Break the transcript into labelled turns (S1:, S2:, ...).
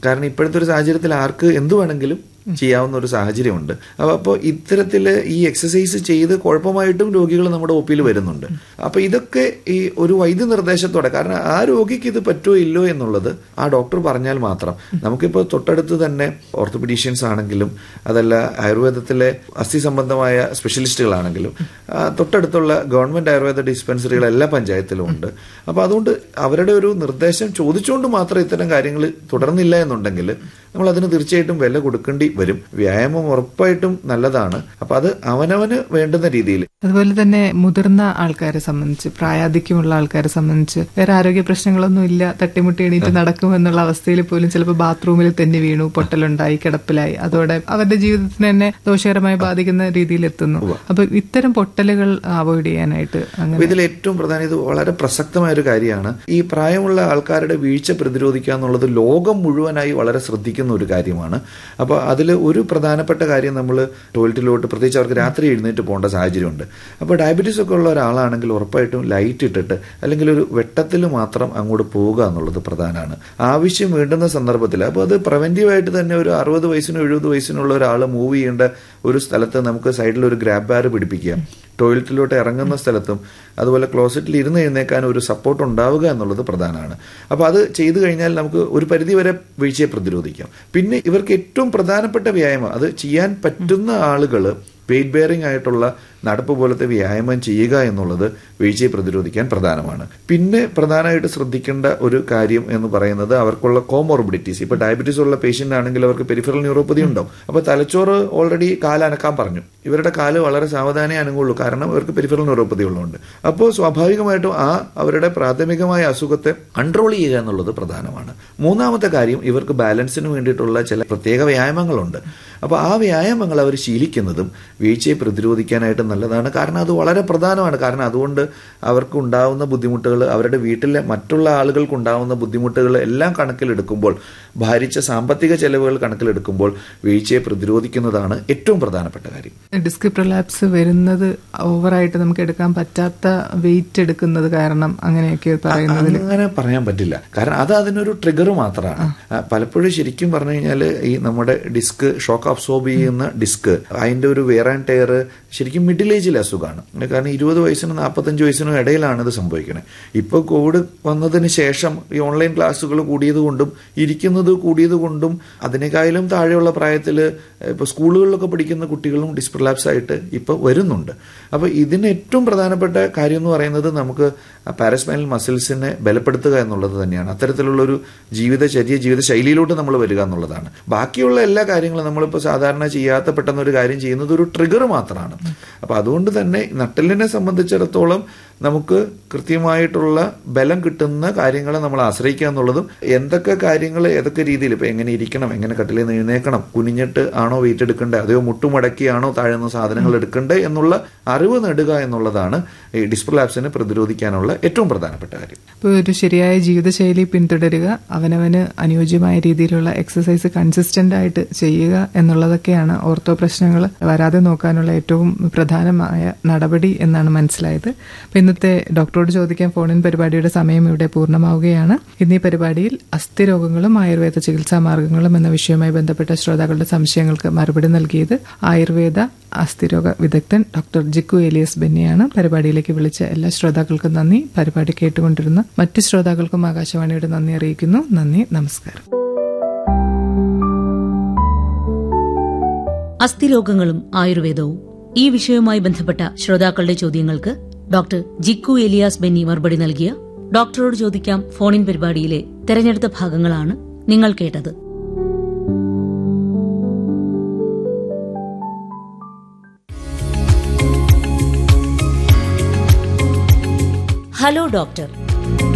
S1: കാരണം ഇപ്പോഴത്തെ ഒരു സാഹചര്യത്തിൽ ആർക്ക് എന്തു വേണമെങ്കിലും ചെയ്യാവുന്ന ഒരു സാഹചര്യമുണ്ട്. അപ്പോൾ ഇത്തരത്തിൽ ഈ എക്സസൈസ് ചെയ്ത് കുഴപ്പമായിട്ടും രോഗികൾ നമ്മുടെ ഒ പിയിൽ വരുന്നുണ്ട്. അപ്പോൾ ഇതൊക്കെ ഈ ഒരു വൈദ്യനിർദ്ദേശത്തോടെ, കാരണം ആ രോഗിക്ക് ഇത് പറ്റുമോ ഇല്ലോ എന്നുള്ളത് ആ ഡോക്ടർ പറഞ്ഞാൽ മാത്രം. നമുക്കിപ്പോൾ തൊട്ടടുത്ത് തന്നെ ഓർത്തോപീഡീഷ്യൻസ് ആണെങ്കിലും അതല്ല ആയുർവേദത്തിലെ അസ്ഥി സംബന്ധമായ സ്പെഷ്യലിസ്റ്റുകളാണെങ്കിലും തൊട്ടടുത്തുള്ള ഗവൺമെന്റ് ആയുർവേദ ഡിസ്പെൻസറികൾ എല്ലാ പഞ്ചായത്തിലും ഉണ്ട്. അപ്പോൾ അതുകൊണ്ട് അവരുടെ ഒരു നിർദ്ദേശം ചോദിച്ചുകൊണ്ട് മാത്രം ഇത്തരം കാര്യങ്ങൾ തുടർന്നില്ല എന്നുണ്ടെങ്കിൽ നമ്മൾ അതിന് തീർച്ചയായിട്ടും വില കൊടുക്കേണ്ടി വരും. വ്യായാമം ഉറപ്പായിട്ടും നല്ലതാണ്. അപ്പൊ അത് അവനവന് വേണ്ടുന്ന രീതിയിൽ.
S2: അതുപോലെ തന്നെ മുതിർന്ന ആൾക്കാരെ സംബന്ധിച്ച്, പ്രായാധിക്യമുള്ള ആൾക്കാരെ സംബന്ധിച്ച് വേറെ ആരോഗ്യ പ്രശ്നങ്ങളൊന്നും ഇല്ല, തട്ടിമുട്ടി എണീറ്റ് നടക്കുമെന്നുള്ള അവസ്ഥയിൽ പോലും ചിലപ്പോൾ ബാത്റൂമിൽ തന്നെ വീണു, പൊട്ടലുണ്ടായി, കിടപ്പിലായി, അതോടെ അവരുടെ ജീവിതത്തിന് തന്നെ ദോഷകരമായി ബാധിക്കുന്ന രീതിയിൽ എത്തുന്നു. അപ്പൊ ഇത്തരം പൊട്ടലുകൾ അവോയ്ഡ് ചെയ്യാനായിട്ട്
S1: ഇതിൽ ഏറ്റവും പ്രധാനം, ഇത് വളരെ പ്രസക്തമായ ഒരു കാര്യമാണ്, ഈ പ്രായമുള്ള ആൾക്കാരുടെ വീഴ്ച പ്രതിരോധിക്കുക എന്നുള്ളത് ലോകം മുഴുവനായി വളരെ ശ്രദ്ധിക്കുന്ന ഒരു കാര്യമാണ്. അപ്പോൾ അതിൽ ഒരു പ്രധാനപ്പെട്ട കാര്യം, നമ്മൾ ടോയ്ലറ്റിലോട്ട് പ്രത്യേകിച്ച് അവർക്ക് രാത്രി എഴുന്നേറ്റ് പോകേണ്ട സാഹചര്യമുണ്ട്. അപ്പോൾ ഡയബറ്റീസ് ഒക്കെ ഉള്ള ഒരാളാണെങ്കിൽ ഉറപ്പായിട്ടും ലൈറ്റ് ഇട്ടിട്ട് അല്ലെങ്കിൽ ഒരു വെട്ടത്തിൽ മാത്രം അങ്ങോട്ട് പോവുക എന്നുള്ളത് പ്രധാനമാണ്. ആവശ്യം വേണ്ടുന്ന സന്ദർഭത്തിൽ. അപ്പോൾ അത് പ്രിവെന്റീവായിട്ട് തന്നെ ഒരു 60 വയസ്സിനോ 70 വയസ്സിനുള്ള ഒരാൾ മൂവ് ചെയ്യേണ്ട ഒരു സ്ഥലത്ത് നമുക്ക് സൈഡിൽ ഒരു ഗ്രാബ് ബാർ പിടിപ്പിക്കുക. ടോയ്ലറ്റിലോട്ട് ഇറങ്ങുന്ന സ്ഥലത്തും അതുപോലെ ക്ലോസറ്റിൽ ഇരുന്ന് എഴുന്നേക്കാൻ ഒരു സപ്പോർട്ട് ഉണ്ടാവുക എന്നുള്ളത് പ്രധാനമാണ്. അപ്പോൾ അത് ചെയ്തു കഴിഞ്ഞാൽ നമുക്ക് ഒരു പരിധിവരെ വീഴ്ചയെ പ്രതിരോധിക്കാം. പിന്നെ ഇവർക്ക് ഏറ്റവും പ്രധാനപ്പെട്ട വ്യായാമം, അത് ചെയ്യാൻ പറ്റുന്ന ആളുകൾ വെയിറ്റ് ബെയറിംഗ് ആയിട്ടുള്ള നടപ്പ് പോലത്തെ വ്യായാമം ചെയ്യുക എന്നുള്ളത് വീഴ്ചയെ പ്രതിരോധിക്കാൻ പ്രധാനമാണ്. പിന്നെ പ്രധാനമായിട്ട് ശ്രദ്ധിക്കേണ്ട ഒരു കാര്യം എന്ന് പറയുന്നത് അവർക്കുള്ള കോമോർബിഡിറ്റീസ്. ഇപ്പോൾ ഡയബറ്റീസ് ഉള്ള പേഷ്യന്റ് ആണെങ്കിൽ അവർക്ക് പെരിഫറൽ ന്യൂറോപ്പതി ഉണ്ടാവും. അപ്പോൾ തലച്ചോറ് ഓൾറെഡി കാലനക്കാൻ പറഞ്ഞു, ഇവരുടെ കാല് വളരെ സാവധാനേ അനങ്ങുള്ളൂ, കാരണം ഇവർക്ക് പെരിഫറൽ ന്യൂറോപ്പതി ഉള്ളതുകൊണ്ട്. അപ്പോൾ സ്വാഭാവികമായിട്ടും അവരുടെ പ്രാഥമികമായ അസുഖത്തെ കൺട്രോൾ ചെയ്യുക എന്നുള്ളത് പ്രധാനമാണ്. മൂന്നാമത്തെ കാര്യം, ഇവർക്ക് ബാലൻസിന് വേണ്ടിയിട്ടുള്ള ചില പ്രത്യേക വ്യായാമങ്ങളുണ്ട്. അപ്പോൾ ആ വ്യായാമങ്ങൾ അവർ ശീലിക്കുന്നതും വീഴ്ചയെ പ്രതിരോധിക്കാനായിട്ട് നല്ലതാണ്. കാരണം അത് വളരെ പ്രധാനമാണ്. കാരണം അതുകൊണ്ട് അവർക്ക് ഉണ്ടാവുന്ന ബുദ്ധിമുട്ടുകൾ, അവരുടെ വീട്ടിലെ മറ്റുള്ള ആളുകൾക്ക് ഉണ്ടാവുന്ന ബുദ്ധിമുട്ടുകൾ എല്ലാം കണക്കിലെടുക്കുമ്പോൾ, ഭാരിച്ച സാമ്പത്തിക ചെലവുകൾ കണക്കിലെടുക്കുമ്പോൾ വീഴ്ചയെ പ്രതിരോധിക്കുന്നതാണ് ഏറ്റവും പ്രധാനപ്പെട്ട കാര്യം.
S2: ഡിസ്ക് പ്രൊലാപ്സ് വരുന്നത് ഓവറായിട്ട് നമുക്ക് എടുക്കാൻ പറ്റാത്ത വെയിറ്റ് എടുക്കുന്നത് കാരണം അങ്ങനെയൊക്കെ പറയുന്നതിൽ
S1: അങ്ങനെ പറയാൻ പറ്റില്ല. കാരണം അത് അതിനൊരു ട്രിഗർ മാത്രമാണ്. പലപ്പോഴും ശരിക്കും പറഞ്ഞു കഴിഞ്ഞാൽ ഈ നമ്മുടെ ഡിസ്ക് ഷോക്ക് അബ്സോർബ് ചെയ്യുന്ന ഡിസ്ക്, അതിന്റെ ഒരു വെയർ ആൻഡ് ടയർ ശരിക്കും മിഡിൽ ഏജിലെ അസുഖമാണ്. കാരണം 20 വയസ്സിനും 45 വയസ്സിനും ഇടയിലാണ് ഇത് സംഭവിക്കുന്നത്. ഇപ്പോൾ കോവിഡ് വന്നതിന് ശേഷം ഈ ഓൺലൈൻ ക്ലാസ്സുകൾ കൂടിയതുകൊണ്ടും ഇരിക്കുന്നത് കൂടിയതുകൊണ്ടും അതിനേക്കാളും താഴെയുള്ള പ്രായത്തിൽ ഇപ്പോൾ സ്കൂളുകളിലൊക്കെ പഠിക്കുന്ന കുട്ടികളും ഡിസ്പ്രലാപ്സ് ആയിട്ട് ഇപ്പോൾ വരുന്നുണ്ട്. അപ്പോൾ ഇതിന് ഏറ്റവും പ്രധാനപ്പെട്ട കാര്യം എന്ന് പറയുന്നത് നമുക്ക് പാരസ്പൈനൽ മസിൽസിനെ ബലപ്പെടുത്തുക എന്നുള്ളത് തന്നെയാണ്. അത്തരത്തിലുള്ളൊരു ജീവിത ശൈലിയിലോട്ട് നമ്മൾ വരിക എന്നുള്ളതാണ്. ബാക്കിയുള്ള എല്ലാ കാര്യങ്ങളും നമ്മളിപ്പോൾ സാധാരണ ചെയ്യാത്ത പെട്ടെന്നൊരു കാര്യം ചെയ്യുന്നത് ഒരു ട്രിഗർ മാത്രമാണ്. അപ്പോൾ അതുകൊണ്ട് തന്നെ നട്ടെല്ലിനെ സംബന്ധിച്ചിടത്തോളം നമുക്ക് കൃത്യമായിട്ടുള്ള ബലം കിട്ടുന്ന കാര്യങ്ങളെ നമ്മൾ ആശ്രയിക്കുക എന്നുള്ളതും, എന്തൊക്കെ കാര്യങ്ങൾ ഏതൊക്കെ രീതിയിൽ, ഇപ്പം എങ്ങനെ ഇരിക്കണം, എങ്ങനെ കട്ടിലിൽ നിന്ന് എഴുന്നേക്കണം, കുനിഞ്ഞിട്ട് ആണോ വെയിറ്റ് എടുക്കേണ്ടത്, അതോ മുട്ടുമടക്കിയാണോ താഴ്ന്ന സാധനങ്ങൾ എടുക്കേണ്ടത് എന്നുള്ള അറിവ് നേടുക എന്നുള്ളതാണ് ഈ ഡിസ്പ്രലാപ്സിനെ പ്രതിരോധിക്കാനുള്ള ഏറ്റവും പ്രധാനപ്പെട്ട കാര്യം.
S2: ഇപ്പോൾ ഒരു ശരിയായ ജീവിതശൈലി പിന്തുടരുക, അവനവന് അനുയോജ്യമായ രീതിയിലുള്ള എക്സസൈസ് കൺസിസ്റ്റന്റ് ആയിട്ട് ചെയ്യുക എന്നുള്ളതൊക്കെയാണ് ഓർത്തോ പ്രശ്നങ്ങൾ വരാതെ നോക്കാനുള്ള ഏറ്റവും പ്രധാനമായ നടപടി എന്നാണ് മനസ്സിലായത്. ഇന്നത്തെ ഡോക്ടറോട് ചോദിക്കാൻ ഫോണിൻ പരിപാടിയുടെ സമയം ഇവിടെ പൂർണ്ണമാവുകയാണ്. ഇന്നീ പരിപാടിയിൽ അസ്ഥിരോഗങ്ങളും ആയുർവേദ ചികിത്സാ മാർഗങ്ങളും എന്ന വിഷയവുമായി ബന്ധപ്പെട്ട ശ്രോതാക്കളുടെ സംശയങ്ങൾക്ക് മറുപടി നൽകിയത് ആയുർവേദ അസ്ഥിരോഗ വിദഗ്ധൻ ഡോക്ടർ ജിക്കു ഏലിയസ് ബെന്നിയാണ്. പരിപാടിയിലേക്ക് വിളിച്ച എല്ലാ ശ്രോതാക്കൾക്കും നന്ദി. പരിപാടി കേട്ടുകൊണ്ടിരുന്ന മറ്റ് ശ്രോതാക്കൾക്കും ആകാശവാണിയുടെ നന്ദി അറിയിക്കുന്നു. നന്ദി, നമസ്കാരം.
S3: അസ്ഥിരോഗങ്ങളും ആയുർവേദവും, ഈ വിഷയവുമായി ബന്ധപ്പെട്ട ശ്രോതാക്കളുടെ ചോദ്യങ്ങൾക്ക് ഡോക്ടർ ജിക്കു ഏലിയാസ് ബെന്നി മറുപടി നൽകിയ ഡോക്ടറോട് ചോദിക്കാം ഫോണിൻ പരിപാടിയിലെ തെരഞ്ഞെടുത്ത ഭാഗങ്ങളാണ് നിങ്ങൾ കേട്ടത്. Hello doctor.